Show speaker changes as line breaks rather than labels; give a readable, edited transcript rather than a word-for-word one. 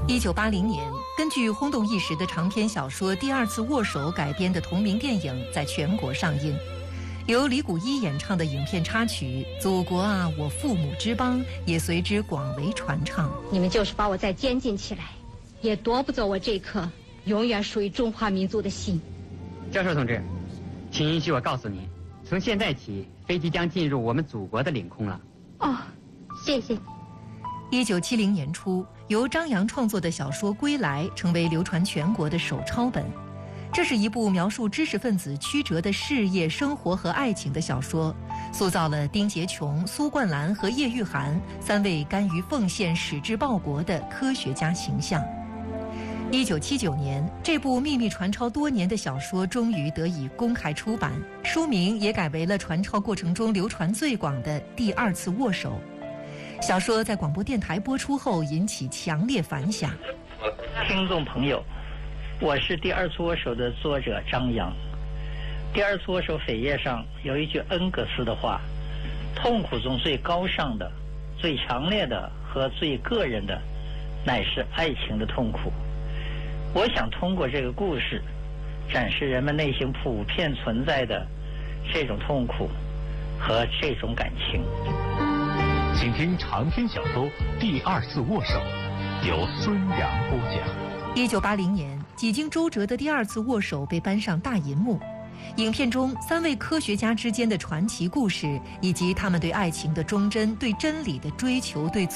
1980年，根据轰动一时的长篇小说《第二次握手》改编的同名电影在全国上映。由李谷一演唱的影片插曲《祖国啊，我父母之邦》也随之广为传唱。
你们就是把我再监禁起来，也夺不走我这颗永远属于中华民族的心。
教授同志，请允许我告诉您，从现在起，飞机将进入我们祖国的领空了。
哦，谢谢。
1970年初，由张扬创作的小说《归来》成为流传全国的手抄本。这是一部描述知识分子曲折的事业、生活和爱情的小说，塑造了丁洁琼、苏冠兰和叶玉涵三位甘于奉献、矢志报国的科学家形象。1979年，这部秘密传抄多年的小说终于得以公开出版，书名也改为了传抄过程中流传最广的《第二次握手》。小说在广播电台播出后引起强烈反响。
听众朋友，我是《第二次握手》的作者张扬。《第二次握手》扉页上有一句恩格斯的话：痛苦中最高尚的、最强烈的和最个人的，乃是爱情的痛苦。我想通过这个故事，展示人们内心普遍存在的这种痛苦和这种感情。
请听长篇小说《第二次握手》，由孙杨播讲。
1980年，几经周折的《第二次握手》被搬上大银幕。影片中三位科学家之间的传奇故事，以及他们对爱情的忠贞、对真理的追求、对